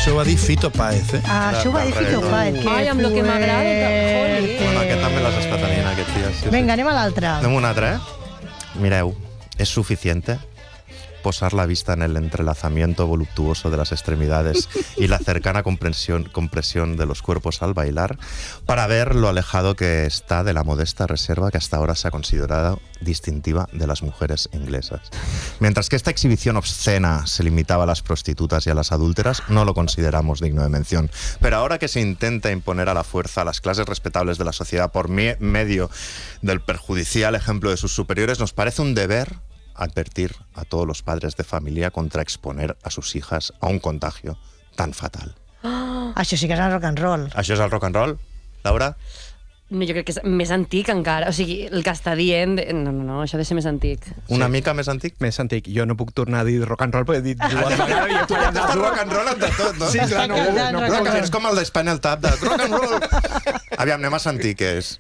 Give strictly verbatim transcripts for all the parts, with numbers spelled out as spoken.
Això ho va dir Fito Páez, eh? Ah, això ho va dir Fito Páez. Ai, amb lo que m'agrada. Bueno, aquest també l'has estat tenint aquests dies. Sí, Vinga, sí. anem a l'altre. Anem a un altre, eh? Mireu, es suficiente posar la vista en el entrelazamiento voluptuoso de las extremidades y la cercana compresión, compresión de los cuerpos al bailar para ver lo alejado que está de la modesta reserva que hasta ahora se ha considerado distintiva de las mujeres inglesas. Mientras que esta exhibición obscena se limitaba a las prostitutas y a las adúlteras, no lo consideramos digno de mención. Pero ahora que se intenta imponer a la fuerza a las clases respetables de la sociedad por medio del perjudicial ejemplo de sus superiores, nos parece un deber advertir a todos los padres de familia contra exponer a sus hijas a un contagio tan fatal. Oh, això sí que és el rock and roll. Això és el rock and roll, Laura? No, jo crec que és més antic encara. O sigui, el que està dient... No, no, no, això ha de ser més antic. Una sí. mica més antic? Més antic. Jo no puc tornar a dir rock and roll, perquè he dit dues vegades i he fallat les dues. Rock and roll entre tot, no? Sí, clar, no. no, no, no és com el d'Spinal Tap de rock and roll. Aviam, anem a sentir què és.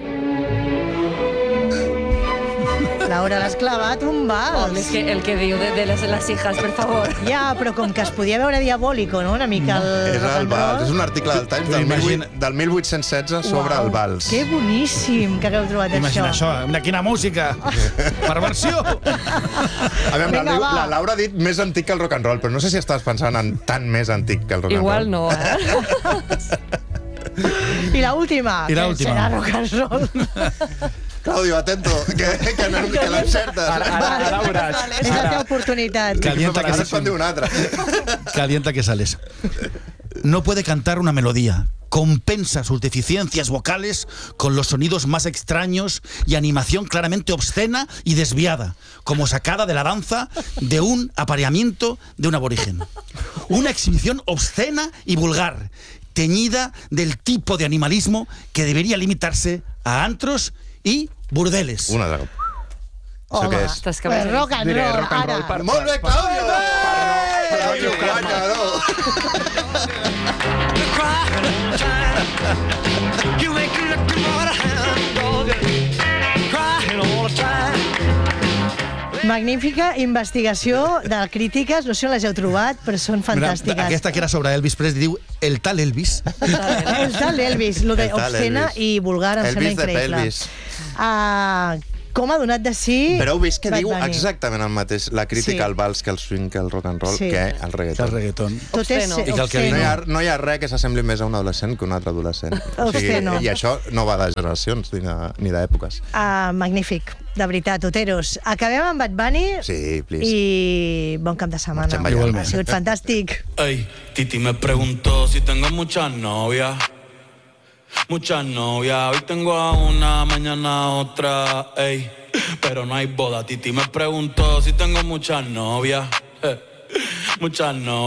Laura, l'has clavat un vals. Oh, és que el que diu de, de les, les hijas, per favor. Ja, però com que es podia veure diabòlico, no?, una mica el és rock el and vals, roll. és un article del Times del, Imagina... del mil vuit-cents setze sobre Uau, el vals. Que boníssim que hagueu trobat Imagina això. això, una quina música! Perversió! A veure, Vinga, la, va. la Laura ha dit més antic que el rock and roll, però no sé si estàs pensant en tan més antic que el rock Igual and roll. no, eh? I l'última, I l'última. serà rock and roll. Claudio, atento, que, que, no, que l'encertes. Ara, ara, ara veuràs. És la teva oportunitat. Calienta que, Ara et fan dir una altra. calienta que sales. No puede cantar una melodía. Compensa sus deficiencias vocales con los sonidos más extraños y animación claramente obscena y desviada, como sacada de la danza de un apareamiento de un aborigen. Una exhibición obscena y vulgar, teñida del tipo de animalismo que debería limitarse a antros y burdeles. Una altra. Això què és? Estàs Pues cabreat. rock and Diré roll, rock and roll ara. per... Molt bé, Claudio! Claudio, guanyador! Magnífica investigació de crítiques, no sé on les heu trobat, però són fantàstiques. Aquesta que era sobre Elvis Presley diu el tal Elvis. El tal Elvis, lo de El tal obscena Elvis. i vulgar, em sembla Elvis de increïble. pelvis. Ah, com ha donat de sí Però heu vist que Bad diu Bunny. exactament el mateix, la crítica Sí. al vals, que el swing, que el rock and roll, Sí. que el reggaeton. El reggaeton. Tot és Obsceno. I que el que obsceno. No hi, ha, no hi ha res que s'assembli més a un adolescent que un altre adolescent. Obsceno. I això no va de generacions ni de- ni d'èpoques. Ah, magnífic, de veritat, Oteros. Acabem amb Bad Bunny Sí, please. i bon cap de setmana. Marxem ballant. Ha sigut fantàstic. Ey, Titi me preguntó si tengo muchas novias. Muchas novias. Hoy tengo a una, mañana a otra. Ey, pero no hay boda. Titi me preguntó si tengo muchas novias. Muchas novias.